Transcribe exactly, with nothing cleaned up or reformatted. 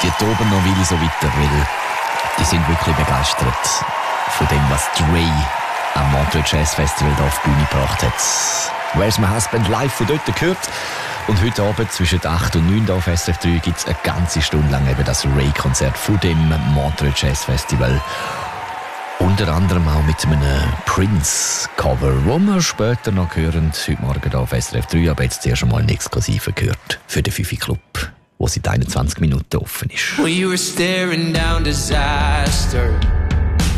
die toben noch Willi so weiter, weil die sind wirklich begeistert von dem, was Dre am Montreux Jazz Festival hier auf die Bühne gebracht hat. «Where's My Husband» live von dort gehört. Und heute Abend zwischen acht und neun auf S R F drei gibt es eine ganze Stunde lang eben das Ray-Konzert von dem Montreux Jazz Festival. Unter anderem auch mit einem Prince-Cover, wo wir später noch hören, heute Morgen hier auf S R F drei, aber jetzt zuerst einmal einen Exklusiven gehört für den Fifi Club, der seit einundzwanzig Minuten offen ist. Well, you were staring down disaster.